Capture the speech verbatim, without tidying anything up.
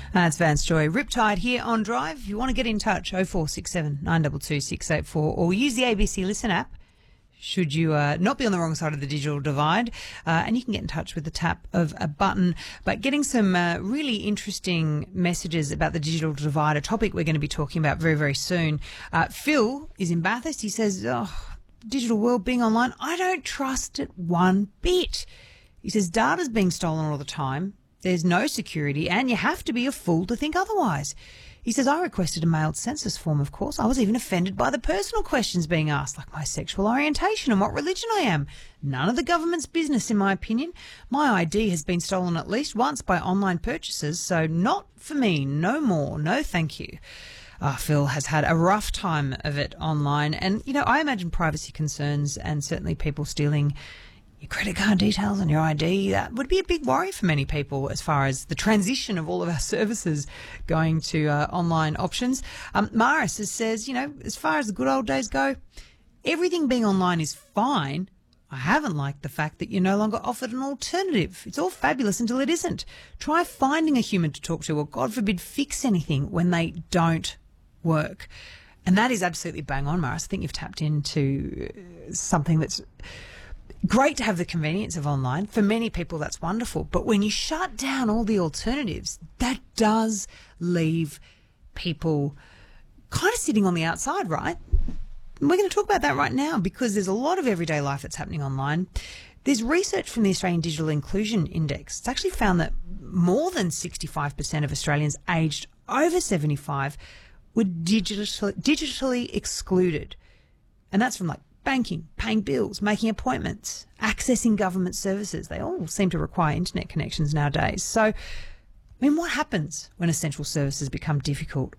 That's Vance Joy. Riptide here on Drive. If you want to get in touch, oh four six seven, nine two two, six eight four or use the A B C Listen app should you uh, not be on the wrong side of the digital divide. Uh, and you can get in touch with the tap of a button. But getting some uh, really interesting messages about the digital divide, a topic we're going to be talking about very, very soon. Uh, Phil is in Bathurst. He says, oh, digital world being online, I don't trust it one bit. He says data's being stolen all the time. There's no security, and you have to be a fool to think otherwise. He says, I requested a mailed census form, of course. I was even offended by the personal questions being asked, like my sexual orientation and what religion I am. None of the government's business, in my opinion. My I D has been stolen at least once by online purchases, so not for me. No more. No thank you. Uh, Phil has had a rough time of it online. And, you know, I imagine privacy concerns and certainly people stealing your credit card details and your I D, that would be a big worry for many people as far as the transition of all of our services going to uh, online options. Um, Maris says, you know, as far as the good old days go, everything being online is fine. I haven't liked the fact that you're no longer offered an alternative. It's all fabulous until it isn't. Try finding a human to talk to or, God forbid, fix anything when they don't work. And that is absolutely bang on, Maris. I think you've tapped into something that's great to have the convenience of online. For many people, that's wonderful. But when you shut down all the alternatives, that does leave people kind of sitting on the outside, right? We're going to talk about that right now because there's a lot of everyday life that's happening online. There's research from the Australian Digital Inclusion Index. It's actually found that more than sixty-five percent of Australians aged over seventy-five were digitally, digitally excluded. And that's from like banking, paying bills, making appointments, accessing government services. They all seem to require internet connections nowadays. So, I mean, what happens when essential services become difficult